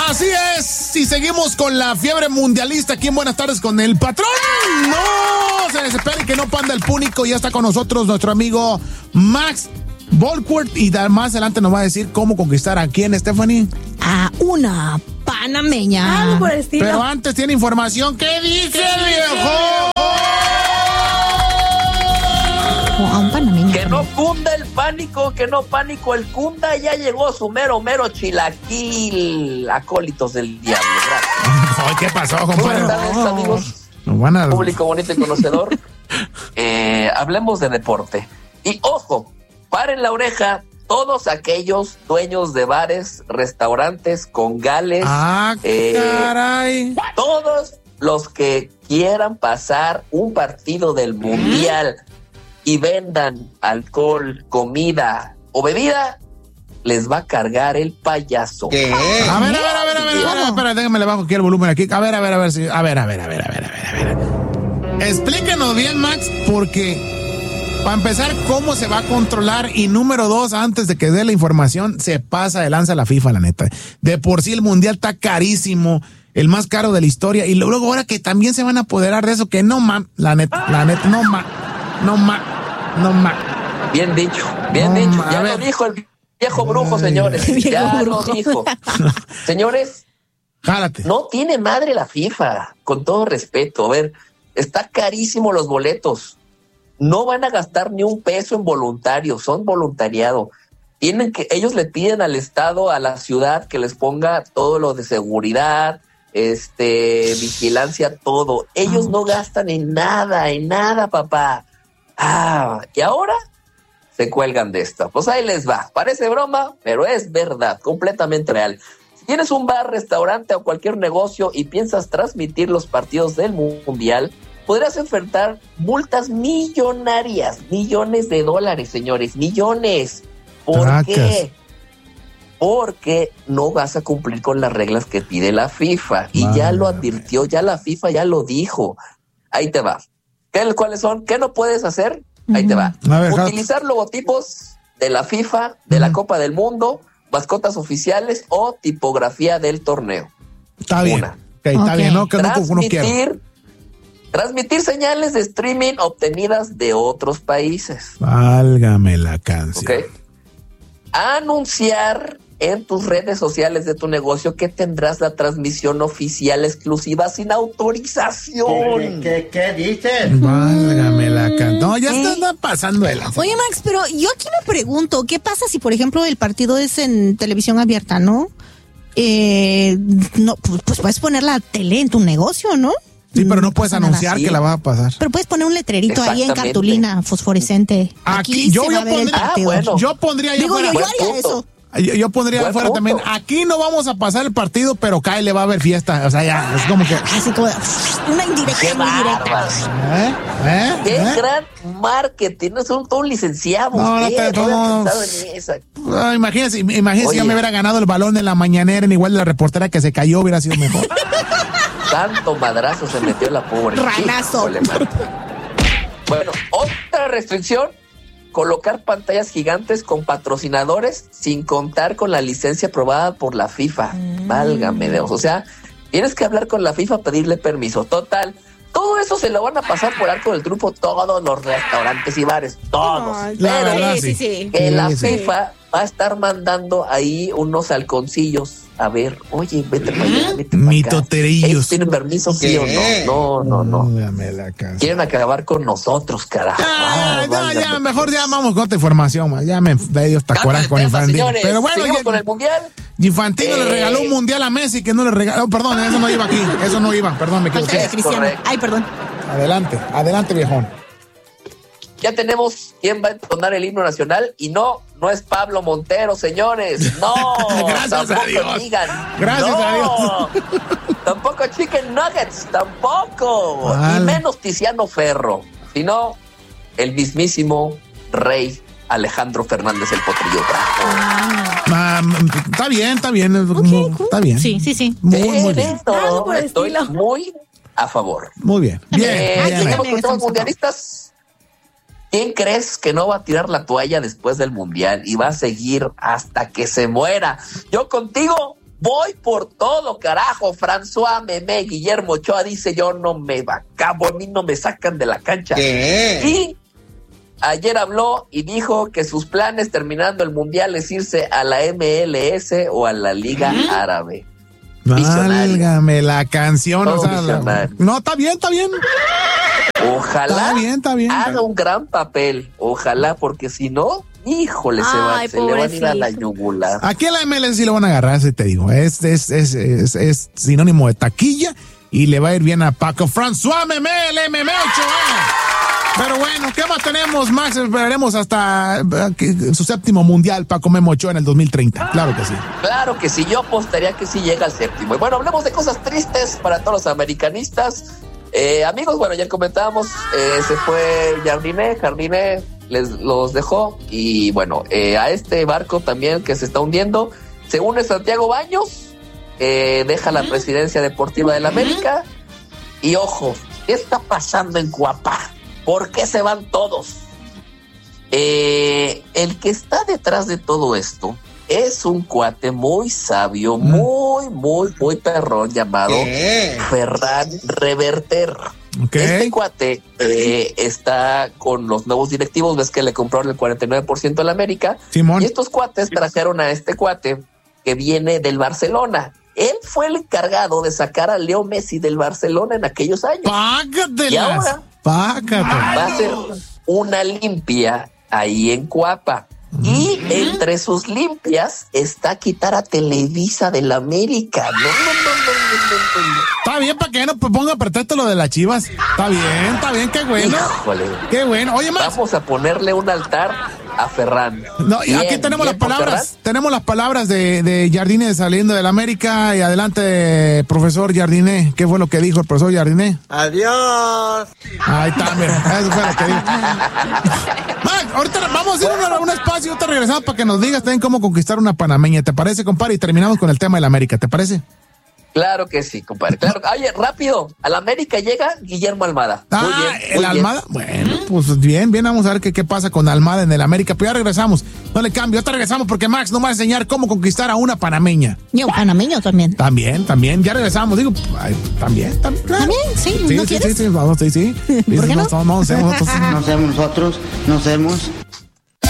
Así es, si seguimos con la fiebre mundialista aquí en Buenas Tardes con el patrón. No se desespere que no panda el púnico. Ya está con nosotros nuestro amigo Max Volkert y más adelante nos va a decir cómo conquistar a quién, Stephanie. A una panameña. Algo por el estilo. Pero antes tiene información. ¿Qué dice el viejo? A un panameño. Que no cunda el pánico, que no pánico el cunda. Ya llegó su mero chilaquil. Acólitos del diablo. Gracias. Ay, ¿qué pasó, compadre? Buenas tardes, amigos. Bueno, Público bonito y conocedor. Hablemos de deporte. Y ojo, paren la oreja todos aquellos dueños de bares, restaurantes, congales. Caray. Todos los que quieran pasar un partido del mundial y vendan alcohol, comida o bebida, les va a cargar el payaso. ¿Qué? A ver, espera, déjame le bajo aquí el volumen aquí. A ver. Explíquenos bien, Max, porque para empezar, ¿cómo se va a controlar? Y número 2, antes de que dé la información, se pasa de lanza la FIFA, la neta. De por sí el mundial está carísimo, el más caro de la historia, y luego ahora que también se van a apoderar de eso, que no, la neta, no, Bien dicho. Ya lo dijo el viejo brujo, señores. Ya lo dijo. Señores, jálate. No tiene madre la FIFA, con todo respeto. A ver, está carísimo los boletos. No van a gastar ni un peso en voluntarios, son voluntariado. Ellos le piden al Estado, a la ciudad, que les ponga todo lo de seguridad, vigilancia, todo. Ellos no gastan en nada, papá. Y ahora se cuelgan de esto. Pues ahí les va. Parece broma, pero es verdad, completamente real. Si tienes un bar, restaurante o cualquier negocio y piensas transmitir los partidos del mundial, podrás enfrentar multas millonarias, millones de dólares, señores, millones. ¿Por qué? Porque no vas a cumplir con las reglas que pide la FIFA. Y ya lo advirtió, ya la FIFA ya lo dijo. Ahí te va. ¿Cuáles son? ¿Qué no puedes hacer? Ahí te va. Utilizar logotipos de la FIFA, de la Copa del Mundo, mascotas oficiales o tipografía del torneo. Está bien. Está bien, ¿no? Que no quiero. Transmitir señales de streaming obtenidas de otros países. Válgame la canción. Okay. Anunciar en tus redes sociales de tu negocio que tendrás la transmisión oficial exclusiva sin autorización. ¿Qué dices? Válgame la canción. No, ya está pasando el. Oye, Max, pero yo aquí me pregunto, ¿qué pasa si, por ejemplo, el partido es en televisión abierta, no? No, pues puedes poner la tele en tu negocio, ¿no? Sí, pero no puedes anunciar que la vas a pasar. Pero puedes poner un letrerito ahí en cartulina fosforescente. Aquí se va a ver el partido. Bueno. Yo pondría ahí afuera. Yo haría eso. Yo pondría afuera también. Aquí no vamos a pasar el partido, pero le va a haber fiesta. O sea, ya, es como que. Así como una indirecta muy directa. Qué gran marketing. No son todos licenciados. No, imagínense, si ya me hubiera ganado el balón en la mañanera, en igual de la reportera que se cayó, hubiera sido mejor. Tanto madrazo se metió la pobre. Ranazo. Bueno, otra restricción: colocar pantallas gigantes con patrocinadores sin contar con la licencia aprobada por la FIFA. Válgame Dios. O sea, tienes que hablar con la FIFA, pedirle permiso. Total, todo eso se lo van a pasar por arco del triunfo todos los restaurantes y bares. Todos. Pero sí. Que la FIFA va a estar mandando ahí unos halconcillos. A ver, oye, vete para allá, vete para acá. Mitoterillos. ¿Tienen permiso, sí o no? No. Quieren acabar con nosotros, carajo. Ya, mejor ya vamos con otra información, man. Ya me da ellos tacoras con Infantino. Señores, pero bueno, con el mundial. Infantino le regaló un mundial a Messi que no le regaló. Perdón, eso no iba aquí. Eso no iba, perdón, me equivoqué. Ay, perdón. Adelante, viejón. Ya tenemos quién va a entonar el himno nacional y no es Pablo Montero, señores. No, gracias a Dios. Digan, gracias a Dios. Tampoco Chicken Nuggets, tampoco. Vale. Y menos Tiziano Ferro, sino el mismísimo rey Alejandro Fernández el Potrillo Bravo. Está bien. Okay, cool. Está bien. Sí. Muy bien. Estoy muy a favor. Muy bien. Tenemos los mundialistas. ¿Quién crees que no va a tirar la toalla después del mundial y va a seguir hasta que se muera? Yo contigo Voy por todo, carajo. François Memé, Guillermo Ochoa dice, yo no me acabo, a mí no me sacan de la cancha. ¿Qué? Y ayer habló y dijo que sus planes terminando el Mundial es irse a la MLS o a la Liga Árabe. Válgame la canción. Todo O sea, no, está bien. Ojalá Está bien. haga un gran papel. Ojalá, porque si no, híjole, Ay, se le va a ir a la pobrecito. yugular. Aquí en la MLS sí lo van a agarrar, te digo. Es sinónimo de taquilla y le va a ir bien a Paco François Memé, el MM8. Pero bueno, ¿qué más tenemos, Max? Veremos hasta su séptimo mundial, Paco Memo Ochoa, en el 2030. Claro que sí. Claro que sí, yo apostaría que sí llega al séptimo. Y bueno, hablemos de cosas tristes para todos los americanistas. Amigos, bueno, ya comentábamos, se fue Jardiné los dejó. Y bueno, a este barco también que se está hundiendo, se une Santiago Baños, deja la presidencia deportiva del América. Y ojo, ¿qué está pasando en Cuapa? ¿Por qué se van todos? El que está detrás de todo esto es un cuate muy sabio, muy perrón, llamado Ferran Reverter. Okay. Este cuate está con los nuevos directivos, ves que le compraron el 49% a la América. Simón. Y estos cuates trajeron a este cuate que viene del Barcelona. Él fue el encargado de sacar a Leo Messi del Barcelona en aquellos años. Págatelas. Y ahora Págatelas. va a ser una limpia ahí en Cuapa. Y entre sus limpias está quitar a Televisa del América. No. Está bien, para que no ponga pretexto lo de las Chivas. Está bien, qué bueno. Híjole. Qué bueno. Oye, Max. Vamos a ponerle un altar a Ferran. No, y aquí tenemos las palabras. Tenemos las palabras de Jardiné saliendo del América. Y adelante, profesor Jardiné. ¿Qué fue lo que dijo el profesor Jardiné? Adiós. Ahí está, mira. Eso fue lo que dijo. Max, ahorita vamos a ir a un espacio. Ahorita regresamos para que nos digas también cómo conquistar una panameña. ¿Te parece, compadre? Y terminamos con el tema del América. ¿Te parece? Claro que sí, compadre. Claro. Oye, rápido. A la América llega Guillermo Almada. Muy bien, el Almada. Bueno, pues bien. Vamos a ver qué pasa con Almada en el América. Pero ya regresamos. No le cambio. Ahorita regresamos porque Max nos va a enseñar cómo conquistar a una panameña. Y un panameño también. También. Ya regresamos. Digo, también. Claro. ¿También? Sí, ¿no quieres? Sí, vamos, sí. ¿Por qué no? No hacemos nosotros. No hacemos nosotros.